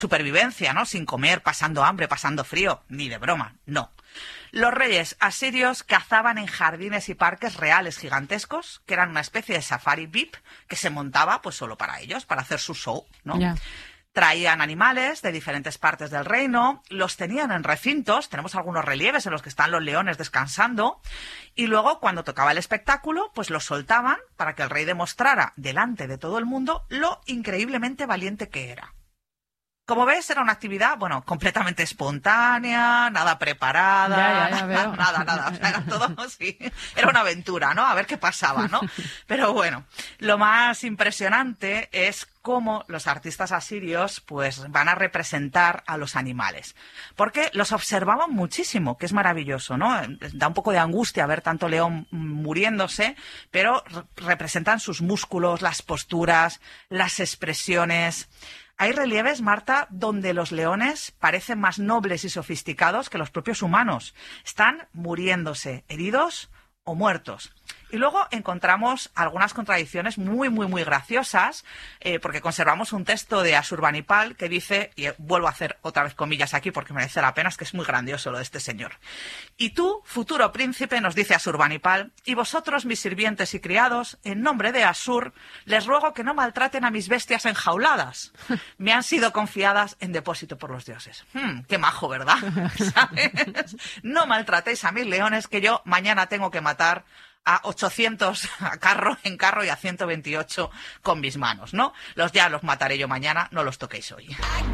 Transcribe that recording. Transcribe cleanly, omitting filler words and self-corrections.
supervivencia, ¿no? Sin comer, pasando hambre, pasando frío, ni de broma, no. Los reyes asirios cazaban en jardines y parques reales gigantescos, que eran una especie de safari VIP que se montaba pues solo para ellos, para hacer su show, ¿no? Ya. Traían animales de diferentes partes del reino, los tenían en recintos, tenemos algunos relieves en los que están los leones descansando, y luego cuando tocaba el espectáculo, pues los soltaban para que el rey demostrara delante de todo el mundo lo increíblemente valiente que era. Como ves, era una actividad, bueno, completamente espontánea, nada preparada, Ya veo. nada, o sea, era todo, sí, era una aventura, ¿no? A ver qué pasaba, ¿no? Pero bueno, lo más impresionante es cómo los artistas asirios, pues, van a representar a los animales. Porque los observaban muchísimo, que es maravilloso, ¿no? Da un poco de angustia ver tanto león muriéndose, pero representan sus músculos, las posturas, las expresiones. Hay relieves, Marta, donde los leones parecen más nobles y sofisticados que los propios humanos. Están muriéndose, heridos o muertos. Y luego encontramos algunas contradicciones muy graciosas, porque conservamos un texto de Asurbanipal que dice, y vuelvo a hacer otra vez comillas aquí porque merece la pena, es que es muy grandioso lo de este señor. Y tú, futuro príncipe, nos dice Asurbanipal, y vosotros, mis sirvientes y criados, en nombre de Asur, les ruego que no maltraten a mis bestias enjauladas. Me han sido confiadas en depósito por los dioses. Qué majo, ¿verdad? ¿Sabes? No maltratéis a mis leones, que yo mañana tengo que matar a 800 en carro y a 128 con mis manos, ¿no? Ya los mataré yo mañana, no los toquéis hoy.